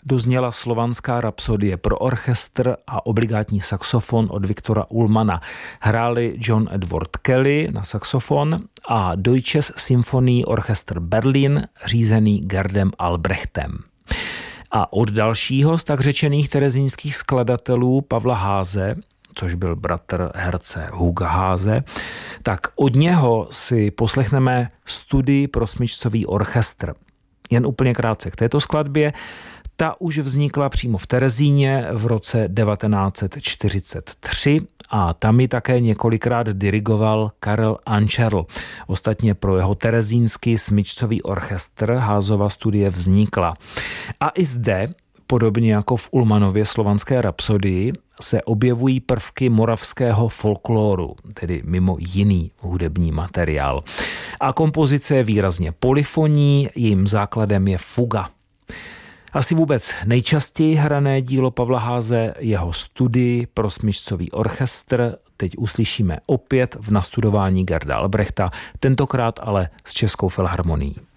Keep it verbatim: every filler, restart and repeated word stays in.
dozněla Slovanská rapsodie pro orchestr a obligátní saxofon od Viktora Ullmana. Hráli John Edward Kelly na saxofon a Deutsches Symphonieorchester Berlin, řízený Gerdem Albrechtem. A od dalšího z tak řečených terezínských skladatelů Pavla Haase, což byl bratr herce Huga Haase, tak od něho si poslechneme studii pro smyčcový orchestr. Jen úplně krátce k této skladbě. Ta už vznikla přímo v Terezíně v roce devatenáct set čtyřicet tři a tam ji také několikrát dirigoval Karel Ančerl. Ostatně pro jeho terezínský smyčcový orchestr Haasova studie vznikla. A i zde, podobně jako v Ullmanově Slovanské rapsodii, se objevují prvky moravského folkloru, tedy mimo jiný hudební materiál. A kompozice je výrazně polyfonní, jejím základem je fuga. Asi vůbec nejčastěji hrané dílo Pavla Haase, jeho studii pro smyčcový orchestr, teď uslyšíme opět v nastudování Gerda Albrechta, tentokrát ale s Českou filharmonií.